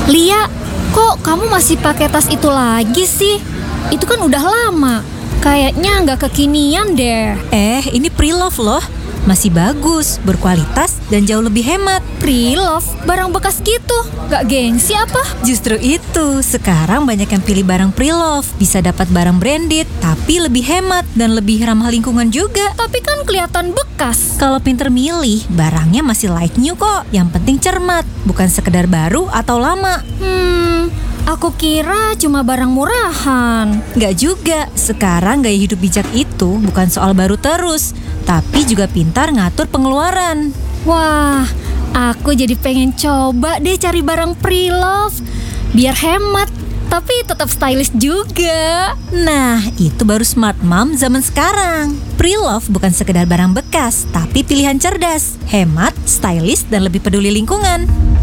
Lia, kok kamu masih pakai tas itu lagi sih? Itu kan udah lama. Kayaknya nggak kekinian deh. Ini Pre-Love loh. Masih bagus, berkualitas, dan jauh lebih hemat. Pre-Love, barang bekas gitu. Gak gengsi apa? Justru itu, sekarang banyak yang pilih barang Pre-Love. Bisa dapat barang branded, tapi lebih hemat dan lebih ramah lingkungan juga. Tapi kan kelihatan bekas. Kalau pinter milih, barangnya masih like new kok. Yang penting cermat, bukan sekedar baru atau lama. Aku kira cuma barang murahan. Nggak juga, sekarang gaya hidup bijak itu bukan soal baru terus, tapi juga pintar ngatur pengeluaran. Wah, aku jadi pengen coba deh cari barang Pre-Love. Biar hemat, tapi tetap stylish juga. Nah, itu baru smart mom zaman sekarang. Pre-Love bukan sekedar barang bekas, tapi pilihan cerdas, hemat, stylish, dan lebih peduli lingkungan.